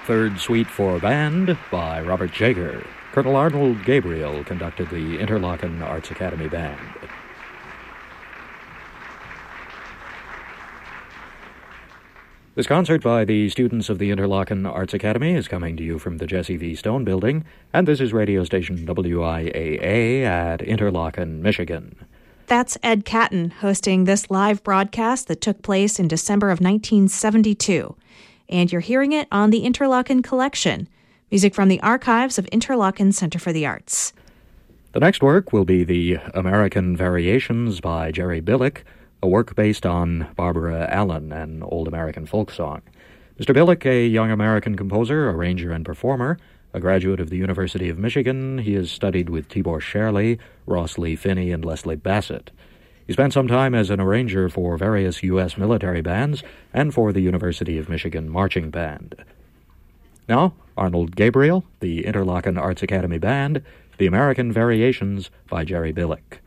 Third Suite for Band by Robert Jager. Colonel Arnold Gabriel conducted the Interlochen Arts Academy Band. This concert by the students of the Interlochen Arts Academy is coming to you from the Jesse V. Stone Building, and this is radio station WIAA at Interlochen, Michigan. That's Ed Catton hosting this live broadcast that took place in December of 1972. And you're hearing it on the Interlochen Collection, music from the archives of Interlochen Center for the Arts. The next work will be the American Variations by Jerry Billick, a work based on Barbara Allen, an old American folk song. Mr. Billick, a young American composer, arranger, and performer, a graduate of the University of Michigan, he has studied with Tibor Scherle, Ross Lee Finney, and Leslie Bassett. He spent some time as an arranger for various U.S. military bands and for the University of Michigan Marching Band. Now, Arnold Gabriel, the Interlochen Arts Academy Band, the American Variations by Jerry Billick.